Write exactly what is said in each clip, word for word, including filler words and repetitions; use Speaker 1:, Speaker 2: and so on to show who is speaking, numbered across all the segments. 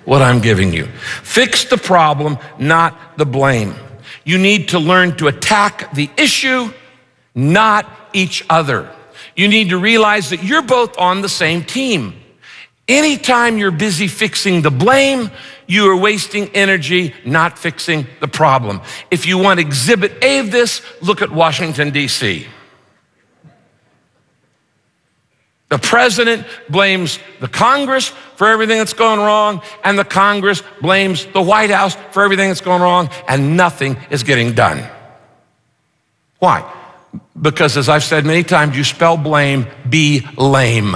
Speaker 1: what I'm giving you. Fix the problem, not the blame. You need to learn to attack the issue, not each other. You need to realize that you're both on the same team. Anytime you're busy fixing the blame, you are wasting energy not fixing the problem. If you want exhibit A of this, look at Washington, D C The president blames the Congress for everything that's going wrong, and the Congress blames the White House for everything that's going wrong, and nothing is getting done. Why? Because, as I've said many times, you spell blame, be lame.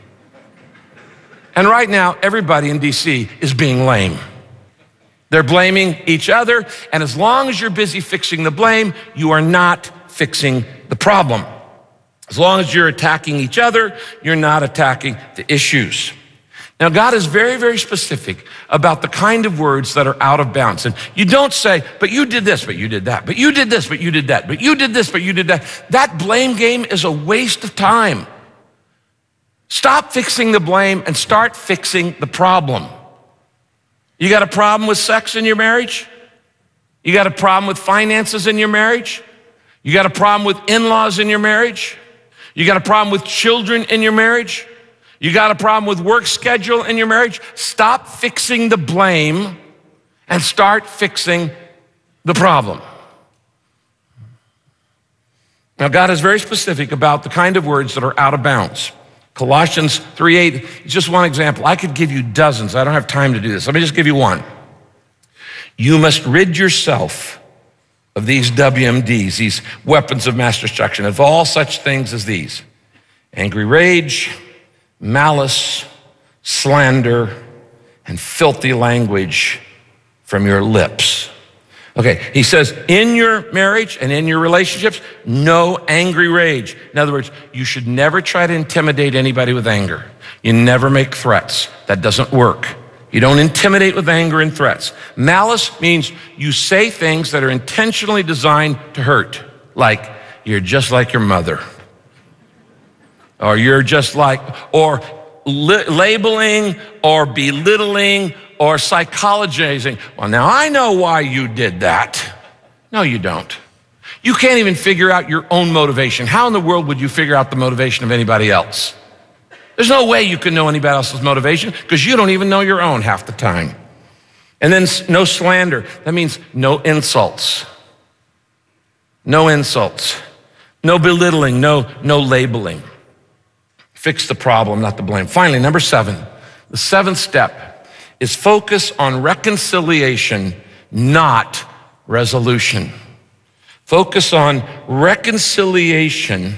Speaker 1: And right now, everybody in D C is being lame. They're blaming each other, and as long as you're busy fixing the blame, you are not fixing the problem. As long as you're attacking each other, you're not attacking the issues. Now, God is very, very specific about the kind of words that are out of bounds. And you don't say, but you did this, but you did that, but you did this, but you did that, but you did this, but you did that. That blame game is a waste of time. Stop fixing the blame and start fixing the problem. You got a problem with sex in your marriage? You got a problem with finances in your marriage? You got a problem with in-laws in your marriage? You got a problem with children in your marriage? You got a problem with work schedule in your marriage? Stop fixing the blame and start fixing the problem. Now, God is very specific about the kind of words that are out of bounds. Colossians three eight is just one example. I could give you dozens. I don't have time to do this. Let me just give you one. You must rid yourself of these W M Ds, these weapons of mass destruction, of all such things as these: angry rage, malice, slander, and filthy language from your lips. Okay, he says in your marriage and in your relationships, no angry rage. In other words, you should never try to intimidate anybody with anger. You never make threats. That doesn't work. You don't intimidate with anger and threats. Malice means you say things that are intentionally designed to hurt, like you're just like your mother, or you're just like, or li- labeling or belittling or psychologizing. Well, now I know why you did that. No, you don't. You can't even figure out your own motivation. How in the world would you figure out the motivation of anybody else? There's no way you can know anybody else's motivation because you don't even know your own half the time. And then no slander. That means no insults. No insults. No belittling, no, no labeling. Fix the problem, not the blame. Finally, number seven, the seventh step is focus on reconciliation, not resolution. Focus on reconciliation,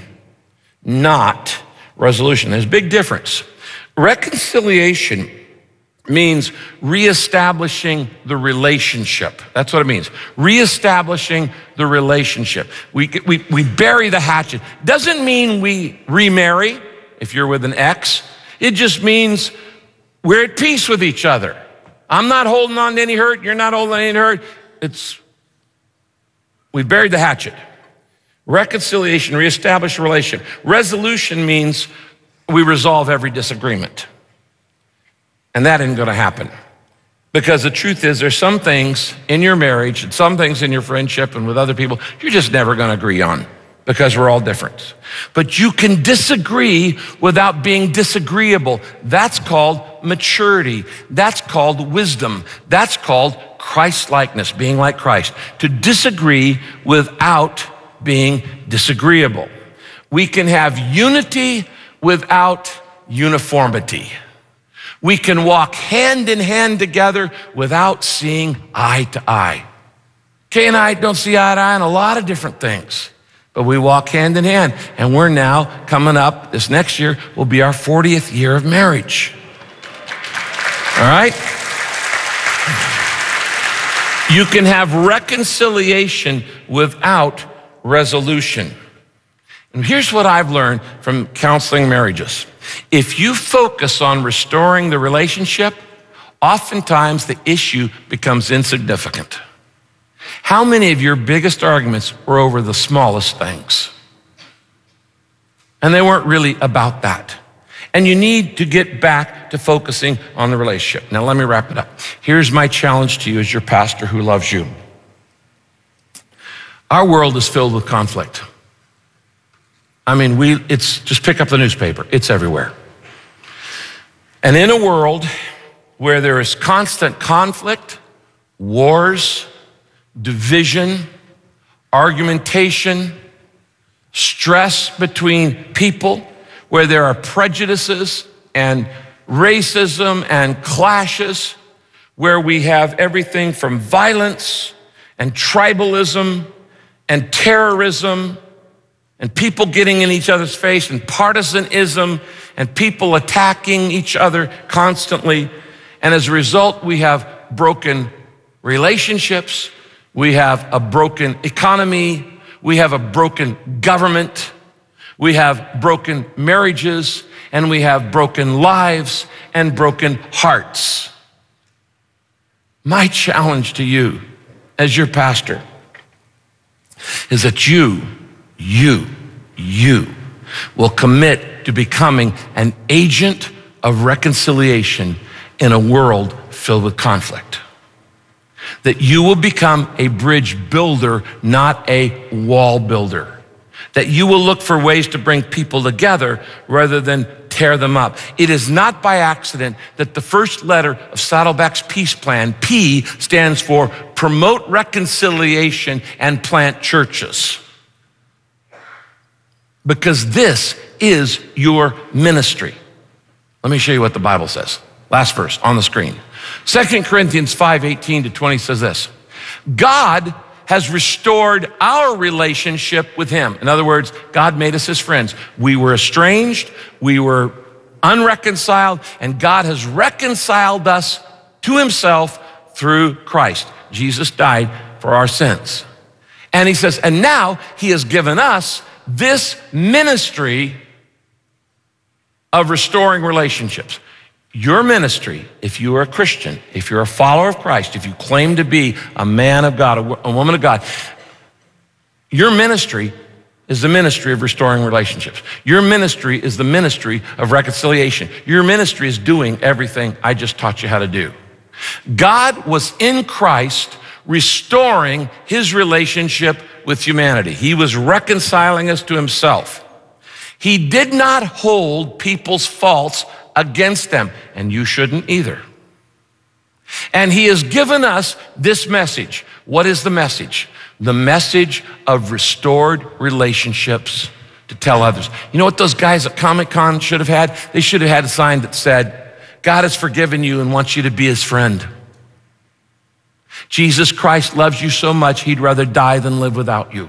Speaker 1: not resolution. There's a big difference. Reconciliation means reestablishing the relationship. That's what it means. Reestablishing the relationship. We, we, we bury the hatchet. Doesn't mean we remarry if you're with an ex. It just means we're at peace with each other. I'm not holding on to any hurt. You're not holding on to any hurt. It's, we buried the hatchet. Reconciliation, reestablish a relationship. Resolution means we resolve every disagreement. And that isn't gonna happen. Because the truth is there's some things in your marriage and some things in your friendship and with other people you're just never gonna agree on because we're all different. But you can disagree without being disagreeable. That's called maturity. That's called wisdom. That's called Christ-likeness, being like Christ. To disagree without being disagreeable. We can have unity without uniformity. We can walk hand in hand together without seeing eye to eye. Kay and I don't see eye to eye on a lot of different things, but we walk hand in hand, and we're now coming up, this next year will be our fortieth year of marriage. All right? You can have reconciliation without resolution. And here's what I've learned from counseling marriages. If you focus on restoring the relationship, oftentimes the issue becomes insignificant. How many of your biggest arguments were over the smallest things? And they weren't really about that. And you need to get back to focusing on the relationship. Now, let me wrap it up. Here's my challenge to you as your pastor who loves you. Our world is filled with conflict. I mean, we, it's just pick up the newspaper. It's everywhere. And in a world where there is constant conflict, wars, division, argumentation, stress between people, where there are prejudices and racism and clashes, where we have everything from violence and tribalism and terrorism and people getting in each other's face and partisanism and people attacking each other constantly. And as a result, we have broken relationships, we have a broken economy, we have a broken government, we have broken marriages, and we have broken lives and broken hearts. My challenge to you as your pastor is that you, you, you will commit to becoming an agent of reconciliation in a world filled with conflict. That you will become a bridge builder, not a wall builder. That you will look for ways to bring people together rather than tear them up. It is not by accident that the first letter of Saddleback's peace plan, P, stands for promote reconciliation and plant churches. Because this is your ministry. Let me show you what the Bible says. Last verse on the screen. Second Corinthians five, eighteen to twenty says this. God has restored our relationship with him. In other words, God made us his friends. We were estranged, we were unreconciled, and God has reconciled us to himself through Christ. Jesus died for our sins. And he says, and now he has given us this ministry of restoring relationships. Your ministry, if you are a Christian, if you're a follower of Christ, if you claim to be a man of God, a woman of God, your ministry is the ministry of restoring relationships. Your ministry is the ministry of reconciliation. Your ministry is doing everything I just taught you how to do. God was in Christ restoring his relationship with humanity. He was reconciling us to himself. He did not hold people's faults against them, and you shouldn't either. And he has given us this message. What is the message? The message of restored relationships to tell others. You know what those guys at Comic-Con should have had? They should have had a sign that said, God has forgiven you and wants you to be his friend. Jesus Christ loves you so much, he'd rather die than live without you.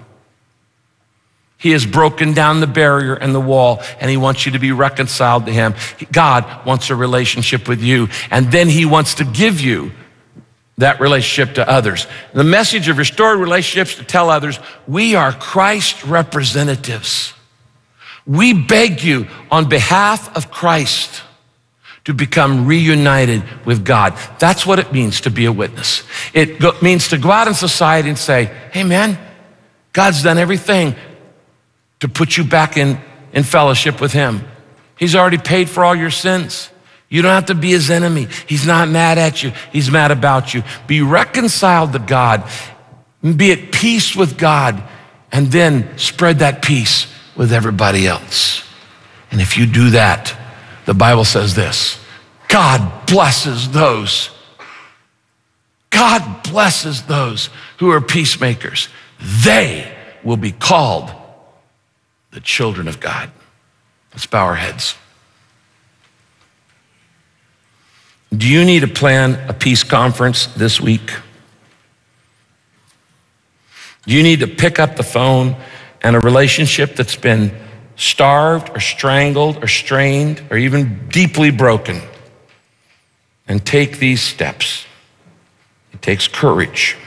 Speaker 1: He has broken down the barrier and the wall, and he wants you to be reconciled to him. God wants a relationship with you, and then he wants to give you that relationship to others. The message of restored relationships to tell others, we are Christ representatives. We beg you on behalf of Christ to become reunited with God. That's what it means to be a witness. It go- means to go out in society and say, hey man, God's done everything to put you back in, in fellowship with him. He's already paid for all your sins. You don't have to be his enemy. He's not mad at you. He's mad about you. Be reconciled to God. Be at peace with God. And then spread that peace with everybody else. And if you do that, the Bible says this, God blesses those. God blesses those who are peacemakers. They will be called the children of God. Let's bow our heads. Do you need to plan a peace conference this week? Do you need to pick up the phone and a relationship that's been starved or strangled or strained or even deeply broken and take these steps? It takes courage.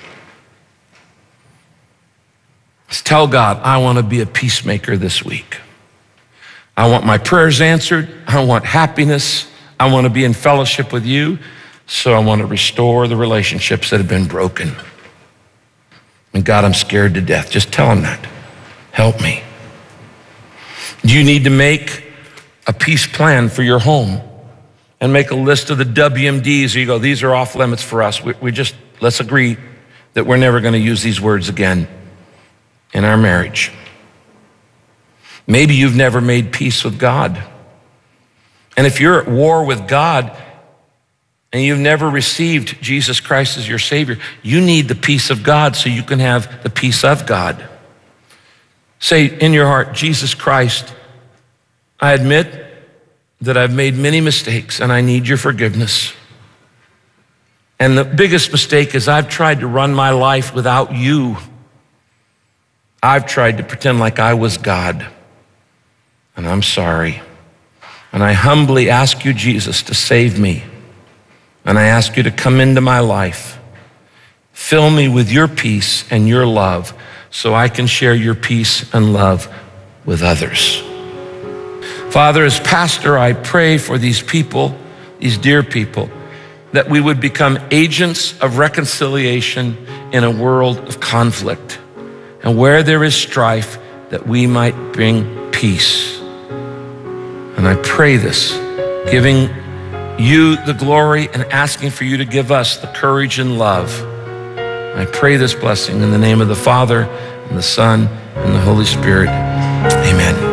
Speaker 1: Let's tell God, I want to be a peacemaker this week. I want my prayers answered. I want happiness. I want to be in fellowship with you. So I want to restore the relationships that have been broken. And God, I'm scared to death. Just tell him that. Help me. Do you need to make a peace plan for your home and make a list of the W M Ds. You go, these are off limits for us. We, we just, let's agree that we're never going to use these words again in our marriage. Maybe you've never made peace with God. And if you're at war with God and you've never received Jesus Christ as your Savior, you need the peace of God so you can have the peace of God. Say in your heart, Jesus Christ, I admit that I've made many mistakes and I need your forgiveness. And the biggest mistake is I've tried to run my life without you. I've tried to pretend like I was God, and I'm sorry. And I humbly ask you, Jesus, to save me. And I ask you to come into my life. Fill me with your peace and your love so I can share your peace and love with others. Father, as pastor, I pray for these people, these dear people, that we would become agents of reconciliation in a world of conflict. And where there is strife, that we might bring peace. And I pray this, giving you the glory and asking for you to give us the courage and love. I pray this blessing in the name of the Father and the Son and the Holy Spirit. Amen.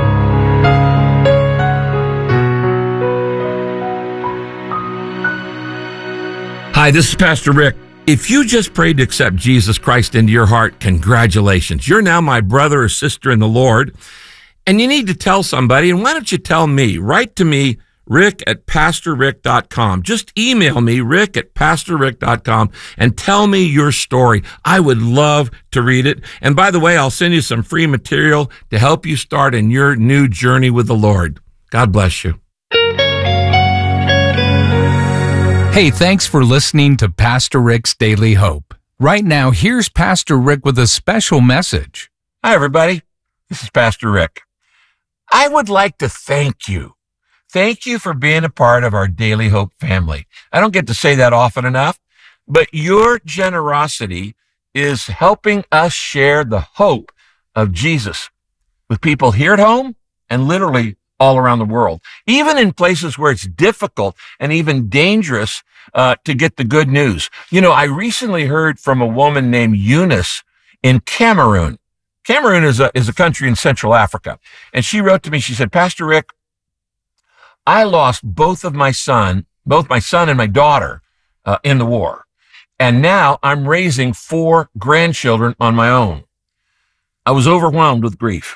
Speaker 1: Hi, this is Pastor Rick. If you just prayed to accept Jesus Christ into your heart, congratulations. You're now my brother or sister in the Lord, and you need to tell somebody. And why don't you tell me? Write to me, rick at pastor rick dot com. Just email me, rick at pastor rick dot com, and tell me your story. I would love to read it. And by the way, I'll send you some free material to help you start in your new journey with the Lord. God bless you.
Speaker 2: Hey, thanks for listening to Pastor Rick's Daily Hope. Right now, here's Pastor Rick with a special message.
Speaker 1: Hi, everybody. This is Pastor Rick. I would like to thank you. Thank you for being a part of our Daily Hope family. I don't get to say that often enough, but your generosity is helping us share the hope of Jesus with people here at home and literally all around the world, even in places where it's difficult and even dangerous uh, to get the good news. You know, I recently heard from a woman named Eunice in Cameroon. Cameroon is a, is a country in Central Africa. And she wrote to me, she said, Pastor Rick, I lost both of my son, both my son and my daughter uh, in the war. And now I'm raising four grandchildren on my own. I was overwhelmed with grief.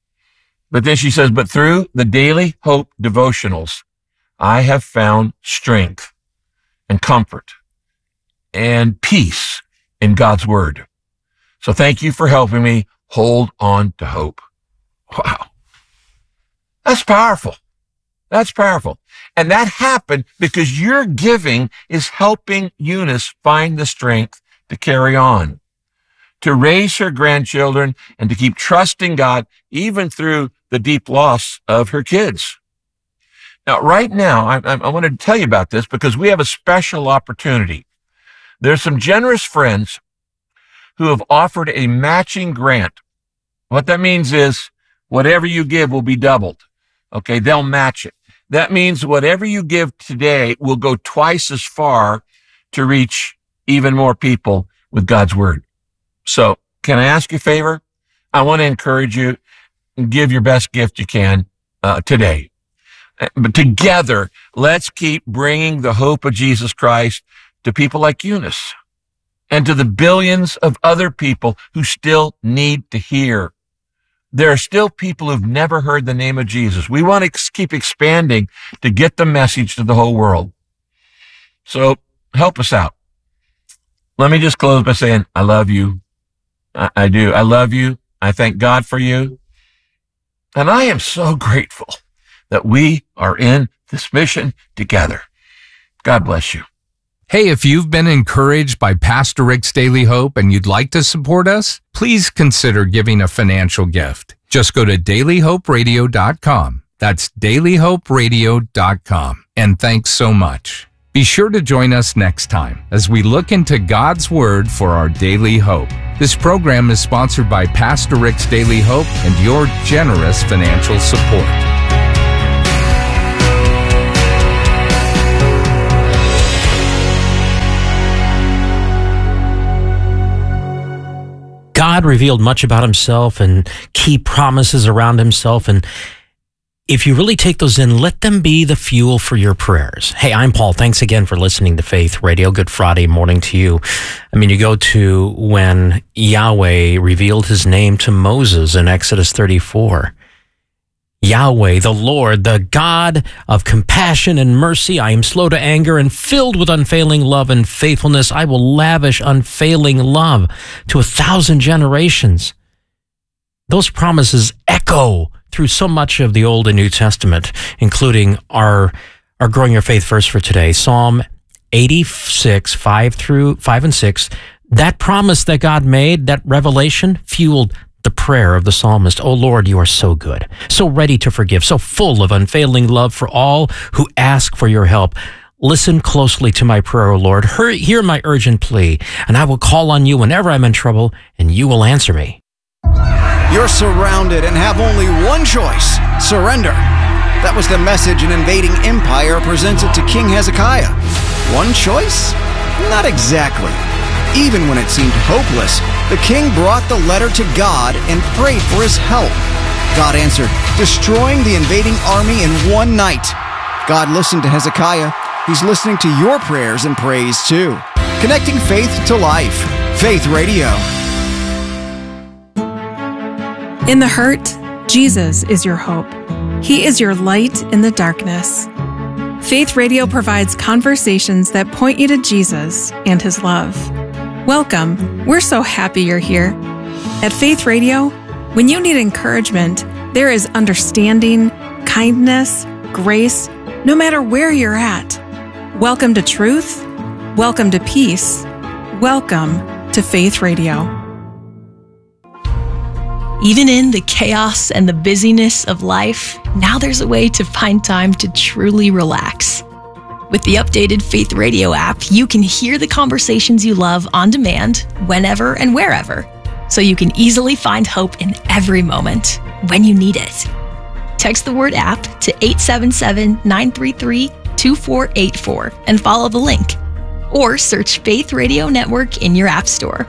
Speaker 1: But then she says, but through the Daily Hope devotionals, I have found strength and comfort and peace in God's word. So thank you for helping me hold on to hope. Wow. That's powerful. That's powerful. And that happened because your giving is helping Eunice find the strength to carry on, to raise her grandchildren and to keep trusting God even through the deep loss of her kids. Now, right now, I, I, I wanted to tell you about this because we have a special opportunity. There's some generous friends who have offered a matching grant. What that means is whatever you give will be doubled. Okay, they'll match it. That means whatever you give today will go twice as far to reach even more people with God's word. So can I ask you a favor? I want to encourage you, give your best gift you can uh, today. But together, let's keep bringing the hope of Jesus Christ to people like Eunice and to the billions of other people who still need to hear. There are still people who've never heard the name of Jesus. We want to keep expanding to get the message to the whole world. So help us out. Let me just close by saying, I love you. I, I do. I love you. I thank God for you. And I am so grateful that we are in this mission together. God bless you.
Speaker 2: Hey, if you've been encouraged by Pastor Rick's Daily Hope and you'd like to support us, please consider giving a financial gift. Just go to daily hope radio dot com. That's daily hope radio dot com. And thanks so much. Be sure to join us next time as we look into God's Word for our daily hope. This program is sponsored by Pastor Rick's Daily Hope and your generous financial support.
Speaker 3: God revealed much about himself and key promises around himself. And if you really take those in, let them be the fuel for your prayers. Hey, I'm Paul. Thanks again for listening to Faith Radio. Good Friday morning to you. I mean, you go to when Yahweh revealed his name to Moses in Exodus thirty-four. Yahweh, the Lord, the God of compassion and mercy. I am slow to anger and filled with unfailing love and faithfulness. I will lavish unfailing love to a thousand generations. Those promises echo through so much of the Old and New Testament, including our, our Growing Your Faith verse for today, Psalm eighty-six, five through five and six. That promise that God made, that revelation, fueled the prayer of the psalmist. Oh Lord, you are so good, so ready to forgive, so full of unfailing love for all who ask for your help. Listen closely to my prayer, O Lord. Hear my urgent plea, and I will call on you whenever I'm in trouble, and you will answer me.
Speaker 4: You're surrounded and have only one choice: surrender. That was the message an invading empire presented to King Hezekiah. One choice? Not exactly. Even when it seemed hopeless, the king brought the letter to God and prayed for his help. God answered, destroying the invading army in one night. God listened to Hezekiah. He's listening to your prayers and praise too. Connecting faith to life. Faith Radio.
Speaker 5: In the hurt, Jesus is your hope. He is your light in the darkness. Faith Radio provides conversations that point you to Jesus and his love. Welcome. We're so happy you're here. At Faith Radio, when you need encouragement, there is understanding, kindness, grace, no matter where you're at. Welcome to truth. Welcome to peace. Welcome to Faith Radio.
Speaker 6: Even in the chaos and the busyness of life, now there's a way to find time to truly relax. With the updated Faith Radio app, you can hear the conversations you love on demand, whenever and wherever, so you can easily find hope in every moment when you need it. Text the word app to eight seven seven, nine three three, two four eight four and follow the link, or search Faith Radio Network in your app store.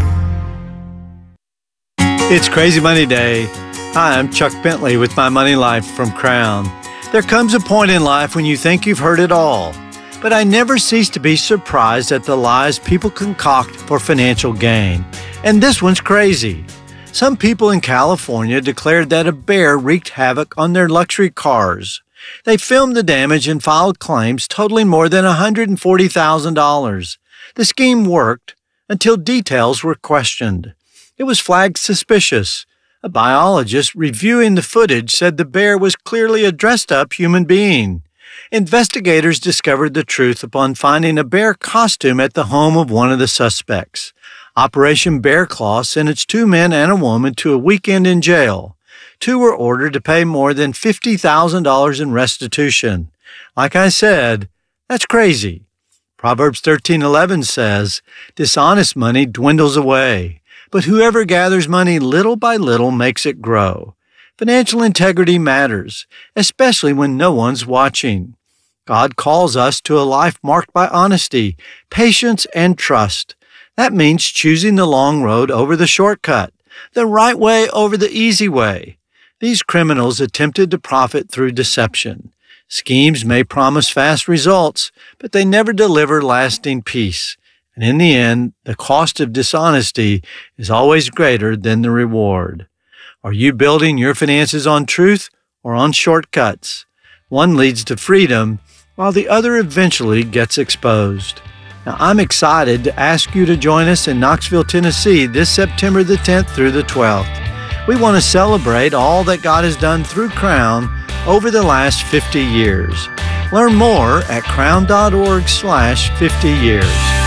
Speaker 7: It's Crazy Money Day. Hi, I'm Chuck Bentley with My Money Life from Crown. There comes a point in life when you think you've heard it all, but I never cease to be surprised at the lies people concoct for financial gain. And this one's crazy. Some people in California declared that a bear wreaked havoc on their luxury cars. They filmed the damage and filed claims totaling more than one hundred forty thousand dollars. The scheme worked until details were questioned. It was flagged suspicious. A biologist reviewing the footage said the bear was clearly a dressed-up human being. Investigators discovered the truth upon finding a bear costume at the home of one of the suspects. Operation Bear Claw sent its two men and a woman to a weekend in jail. Two were ordered to pay more than fifty thousand dollars in restitution. Like I said, that's crazy. Proverbs thirteen eleven says, dishonest money dwindles away, but whoever gathers money little by little makes it grow. Financial integrity matters, especially when no one's watching. God calls us to a life marked by honesty, patience, and trust. That means choosing the long road over the shortcut, the right way over the easy way. These criminals attempted to profit through deception. Schemes may promise fast results, but they never deliver lasting peace. And in the end, the cost of dishonesty is always greater than the reward. Are you building your finances on truth or on shortcuts? One leads to freedom, while the other eventually gets exposed. Now, I'm excited to ask you to join us in Knoxville, Tennessee this September the tenth through the twelfth. We want to celebrate all that God has done through Crown over the last fifty years. Learn more at crown.org slash 50 years.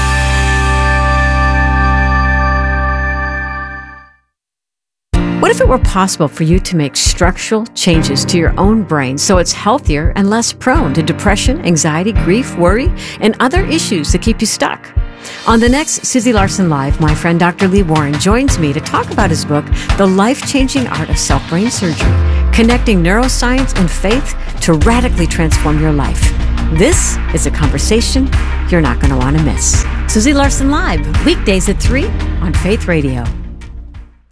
Speaker 8: What if it were possible for you to make structural changes to your own brain so it's healthier and less prone to depression, anxiety, grief, worry, and other issues that keep you stuck? On the next Susie Larson Live, my friend Doctor Lee Warren joins me to talk about his book, The Life-Changing Art of Self-Brain Surgery, Connecting Neuroscience and Faith to Radically Transform Your Life. This is a conversation you're not going to want to miss. Susie Larson Live, weekdays at three on Faith Radio.